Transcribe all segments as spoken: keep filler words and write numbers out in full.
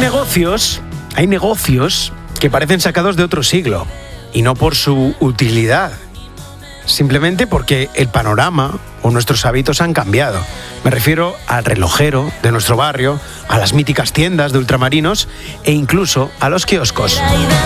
negocios, hay negocios que parecen sacados de otro siglo, y no por su utilidad, simplemente porque el panorama o nuestros hábitos han cambiado. Me refiero al relojero de nuestro barrio, a las míticas tiendas de ultramarinos e incluso a los kioscos.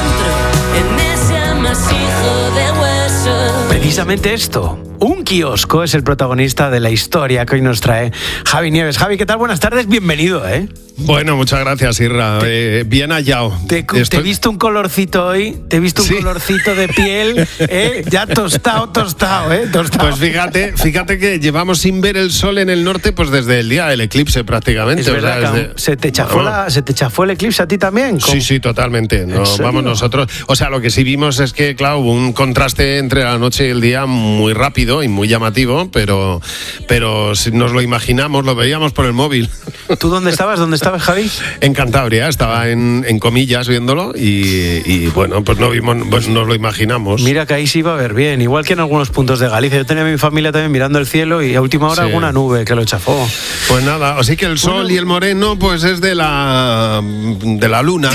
Precisamente esto, un kiosco es el protagonista de la historia que hoy nos trae Javi Nieves. Javi, ¿qué tal? Buenas tardes, bienvenido, ¿eh? Bueno, muchas gracias, Irra. Te, eh, bien hallado. Te, Estoy... te he visto un colorcito hoy, te he visto un sí. colorcito de piel, ¿eh? Ya tostado, tostado, ¿eh? Tostado. Pues fíjate, fíjate que llevamos sin ver el sol en el norte pues desde el día del eclipse prácticamente. Es verdad, o sea, desde... ¿Se te chafó bueno. la, se te chafó el eclipse a ti también? ¿Cómo? Sí, sí, totalmente. No, vamos nosotros. O sea, lo que sí vimos es que, claro, hubo un contraste entre la noche y el día muy rápido y muy llamativo, pero, pero si nos lo imaginamos, lo veíamos por el móvil. ¿Tú dónde estabas? ¿Dónde estabas, Javi? En Cantabria, estaba en, en comillas viéndolo y, y bueno, pues no vimos, pues nos lo imaginamos. Mira que ahí sí iba a ver bien, igual que en algunos puntos de Galicia. Yo tenía a mi familia también mirando el cielo y a última hora sí. alguna nube que lo chafó. Pues nada, así que el sol bueno. y el moreno pues es de la de la luna.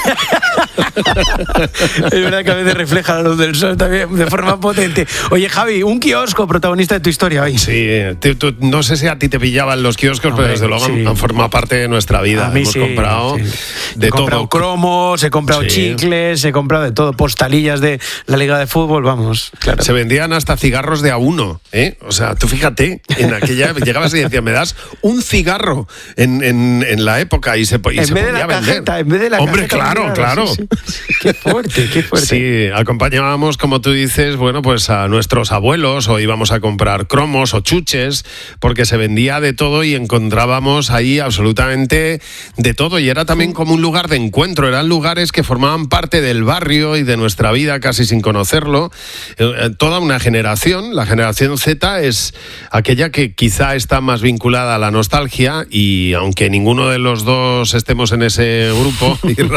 Es verdad que a veces refleja la luz del sol también de forma potente. Oye, Javi, un kiosco protagonista de tu historia hoy. Sí, tú, tú, no sé si a ti te pillaban los kioscos, no, pero desde luego sí. han formado parte de nuestra vida. A mí Hemos sí, comprado sí. de he todo. comprado cromos, he comprado sí. chicles, he comprado de todo, postalillas de la Liga de Fútbol, vamos. Claro. Se vendían hasta cigarros de a uno, ¿eh? O sea, tú fíjate, en aquella llegabas y decías, me das un cigarro en, en, en la época y se, y en se vez podía de la vender. Cajeta, en vez de la Hombre, cajeta, claro, claro. Sí, sí. Qué fuerte, qué fuerte. Sí, acompañábamos, como tú dices, bueno, pues a nuestros abuelos o íbamos a comprar cromos o chuches porque se vendía de todo y encontrábamos ahí absolutamente de todo y era también como un lugar de encuentro, eran lugares que formaban parte del barrio y de nuestra vida casi sin conocerlo. Eh, toda una generación, la generación Z es aquella que quizá está más vinculada a la nostalgia y aunque ninguno de los dos estemos en ese grupo,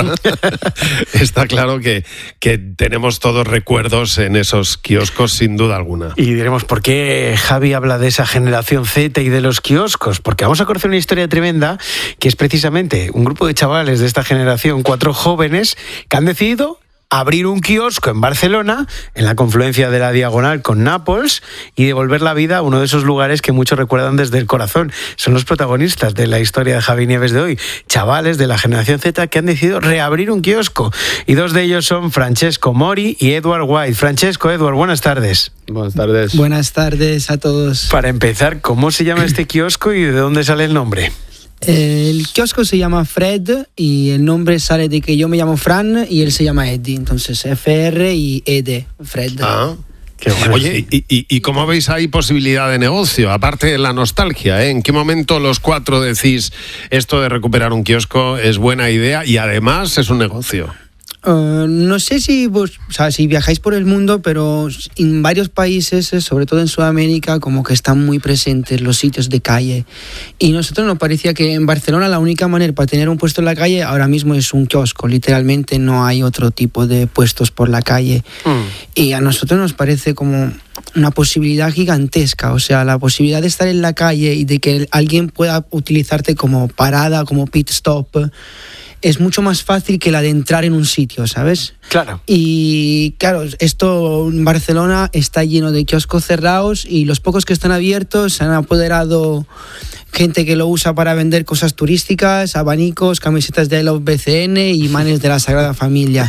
está claro que, que tenemos todos recuerdos en esos kioscos sin duda alguna. Y diremos, ¿por qué Javi habla de esa generación Z y de los kioscos? Porque vamos a conocer una historia tremenda que es precisamente un grupo de chavales de esta generación, cuatro jóvenes, que han decidido abrir un kiosco en Barcelona, en la confluencia de la Diagonal con Nàpols, y devolver la vida a uno de esos lugares que muchos recuerdan desde el corazón. Son los protagonistas de la historia de Javi Nieves de hoy, chavales de la generación Z que han decidido reabrir un kiosco. Y dos de ellos son Francesco Mori y Edward White. Francesco, Edward, buenas tardes. Buenas tardes. Buenas tardes a todos. Para empezar, ¿cómo se llama este kiosco y de dónde sale el nombre? El kiosco se llama Fred y el nombre sale de que yo me llamo Fran y él se llama Eddie, entonces F R y E D, Fred. Ah, qué bueno. Oye, ¿y, y, ¿y cómo veis ahí posibilidad de negocio? Aparte de la nostalgia, ¿eh? ¿En qué momento los cuatro decís esto de recuperar un kiosco es buena idea y además es un negocio? Uh, no sé si, vos, o sea, si viajáis por el mundo, pero en varios países, sobre todo en Sudamérica, como que están muy presentes los sitios de calle. Y nosotros nos parecía que en Barcelona la única manera para tener un puesto en la calle ahora mismo es un kiosco. Literalmente no hay otro tipo de puestos por la calle. Mm. Y a nosotros nos parece como una posibilidad gigantesca. O sea, la posibilidad de estar en la calle y de que alguien pueda utilizarte como parada, como pit stop, es mucho más fácil que la de entrar en un sitio, ¿sabes? Claro. Y claro, esto en Barcelona está lleno de kioscos cerrados y los pocos que están abiertos se han apoderado gente que lo usa para vender cosas turísticas, abanicos, camisetas de I Love B C N y imanes de la Sagrada Familia.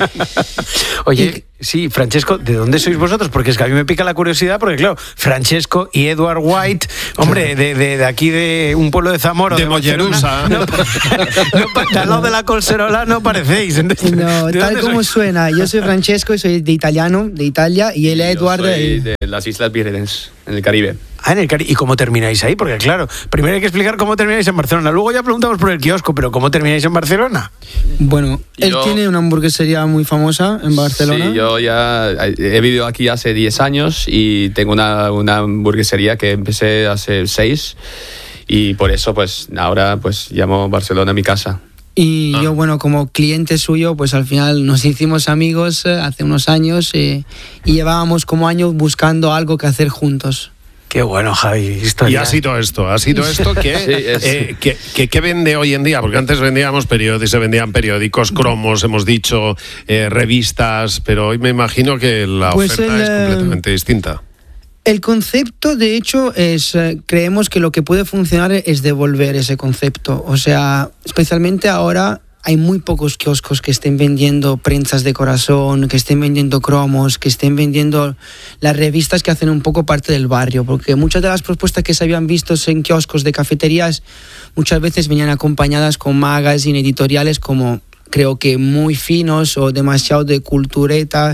Oye, y, sí, Francesco, ¿de dónde sois vosotros? Porque es que a mí me pica la curiosidad, porque claro, Francesco y Edward White, hombre, de, de, de aquí de un pueblo de Zamora, de, de Mollerusa, no, no, al lado de la Colserola no parecéis. No, tal como suena. Yo soy Francesco y soy de italiano, de Italia, y él es Edward de, de las Islas Vírgenes, en el Caribe. Ah, en el Caribe. ¿Y cómo termináis ahí? Porque claro, primero hay que explicar cómo termináis en Barcelona. Luego ya preguntamos por el kiosco, pero ¿cómo termináis en Barcelona? Bueno, él yo, tiene una hamburguesería muy famosa en Barcelona. Sí, yo ya he vivido aquí hace diez años y tengo una, una hamburguesería que empecé hace seis y por eso pues ahora pues llamo Barcelona mi casa. Y ah. yo, bueno, como cliente suyo, pues al final nos hicimos amigos eh, hace unos años eh, y llevábamos como años buscando algo que hacer juntos. Qué bueno, Javi. Historia. Y ha sido esto, ha sido esto que, Sí, es- eh, que, que, que vende hoy en día, porque antes vendíamos periódicos, se vendían periódicos, cromos, hemos dicho, eh, revistas, pero hoy me imagino que la Pues oferta el, es eh, completamente distinta. El concepto, de hecho, es eh, creemos que lo que puede funcionar es devolver ese concepto. O sea, especialmente ahora hay muy pocos kioscos que estén vendiendo prensas de corazón, que estén vendiendo cromos, que estén vendiendo las revistas que hacen un poco parte del barrio, porque muchas de las propuestas que se habían visto en kioscos de cafeterías muchas veces venían acompañadas con magazines editoriales como creo que muy finos o demasiado de cultureta,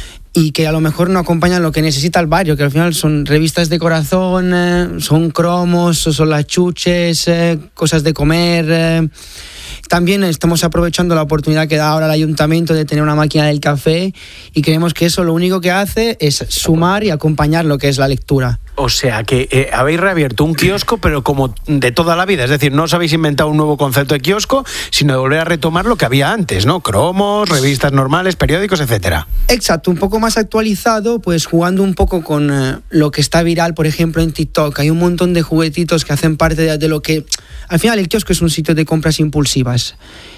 y que a lo mejor no acompañan lo que necesita el barrio, que al final son revistas de corazón, eh, son cromos, son las chuches, eh, cosas de comer. Eh. También estamos aprovechando la oportunidad que da ahora el ayuntamiento de tener una máquina del café, y creemos que eso lo único que hace es sumar y acompañar lo que es la lectura. O sea que eh, habéis reabierto un kiosco, pero como de toda la vida. Es decir, no os habéis inventado un nuevo concepto de kiosco, sino de volver a retomar lo que había antes, ¿no? Cromos, revistas normales, periódicos, etcétera. Exacto, un poco más actualizado, pues jugando un poco con eh, lo que está viral, por ejemplo, en TikTok. Hay un montón de juguetitos que hacen parte de, de lo que... Al final el kiosco es un sitio de compras impulsivas.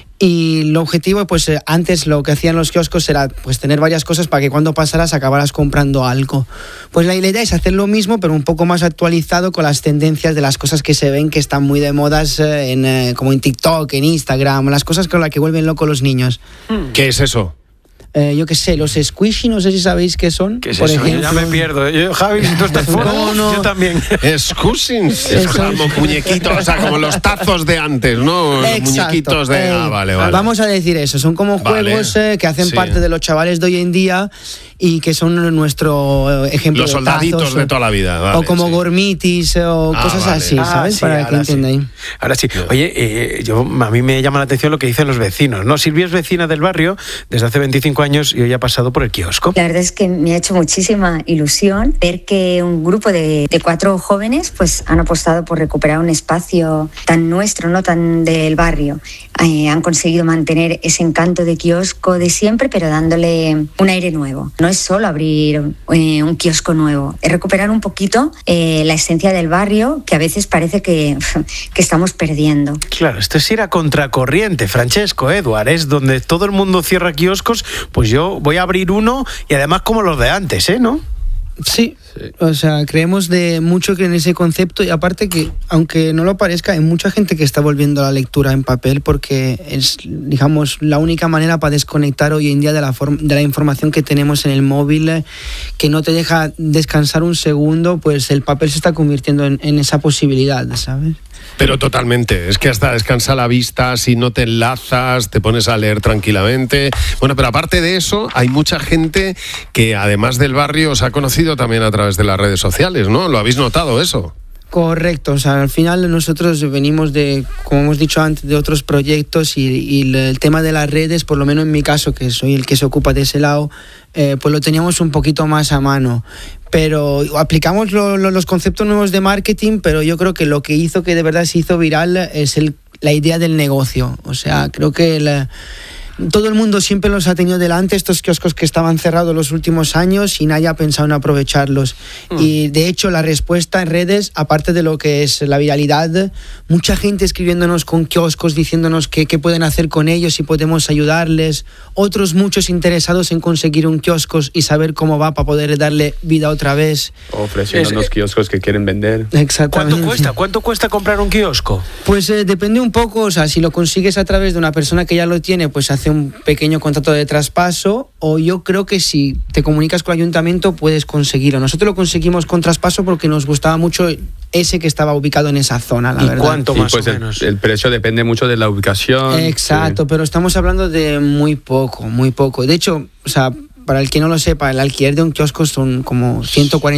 Y el objetivo, pues eh, antes lo que hacían los kioscos era pues tener varias cosas para que cuando pasaras acabaras comprando algo. Pues la idea es hacer lo mismo, pero un poco más actualizado con las tendencias de las cosas que se ven que están muy de modas, eh, en, eh, como en TikTok, en Instagram, las cosas con las que vuelven locos los niños. ¿Qué es eso? Eh, yo qué sé, los squishy, no sé si sabéis qué son. ¿Qué es por eso? Yo ejemplo. ya me pierdo. Yo, Javi, si tú estás fuera, No, no. yo también. Excusins, es como muñequitos, o sea, como los tazos de antes, ¿no? Los Exacto. muñequitos de... Eh, Ah, vale, vale. Vamos a decir eso, son como Vale. juegos eh, que hacen Sí. parte de los chavales de hoy en día y que son nuestro eh, ejemplo Los de soldaditos tazos, de o- toda la vida. Vale, o como sí. gormitis o Ah, cosas vale. así, Ah, ¿sabes? sí, Para que ahora sí. entendáis. Ahora sí. Oye, eh, yo, a mí me llama la atención lo que dicen los vecinos, ¿no? Silvia es vecina del barrio desde hace veinticinco años y hoy ha pasado por el kiosco. La verdad es que me ha hecho muchísima ilusión ver que un grupo de, de cuatro jóvenes pues han apostado por recuperar un espacio tan nuestro, no tan del barrio. Eh, han conseguido mantener ese encanto de kiosco de siempre, pero dándole un aire nuevo. No es solo abrir eh, un kiosco nuevo, es recuperar un poquito eh, la esencia del barrio que a veces parece que, que estamos perdiendo. Claro, esto es ir a contracorriente, Francesco, Eduard, es donde todo el mundo cierra kioscos, pues yo voy a abrir uno y además como los de antes, ¿eh? ¿No? Sí, Sí. o sea, creemos de mucho que en ese concepto, y aparte que, aunque no lo parezca, hay mucha gente que está volviendo a la lectura en papel porque es, digamos, la única manera para desconectar hoy en día de la, form- de la información que tenemos en el móvil, eh, que no te deja descansar un segundo, pues el papel se está convirtiendo en, en esa posibilidad, ¿sabes? Pero totalmente, es que hasta descansa la vista, si no te enlazas, te pones a leer tranquilamente. Bueno, pero aparte de eso, hay mucha gente que además del barrio os ha conocido también a través de las redes sociales, ¿no? ¿Lo habéis notado eso? Correcto, o sea, al final nosotros venimos de, como hemos dicho antes, de otros proyectos y, y el, el tema de las redes, por lo menos en mi caso, que soy el que se ocupa de ese lado, eh, pues lo teníamos un poquito más a mano. Pero aplicamos lo, lo, los conceptos nuevos de marketing, pero yo creo que lo que hizo que de verdad se hizo viral es el, la idea del negocio. O sea, creo que el... Todo el mundo siempre los ha tenido delante, estos kioscos que estaban cerrados los últimos años y nadie ha pensado en aprovecharlos. Mm. Y de hecho la respuesta en redes, aparte de lo que es la viralidad, mucha gente escribiéndonos con kioscos, diciéndonos qué que pueden hacer con ellos y podemos ayudarles. Otros muchos interesados en conseguir un kiosco y saber cómo va para poder darle vida otra vez. Ofreciéndonos Es- kioscos que quieren vender. Exactamente. ¿Cuánto cuesta? ¿Cuánto cuesta comprar un kiosco? Pues eh, depende un poco, o sea, si lo consigues a través de una persona que ya lo tiene, pues hace un pequeño contrato de traspaso, o yo creo que si te comunicas con el ayuntamiento puedes conseguirlo. Nosotros lo conseguimos con traspaso porque nos gustaba mucho ese que estaba ubicado en esa zona, la ¿Y verdad. cuánto Y más pues o el, menos? el precio depende mucho de la ubicación. Exacto, Sí. pero estamos hablando de muy poco, muy poco. De hecho, o sea, para el que no lo sepa, el alquiler de un kiosco son como ciento cuarenta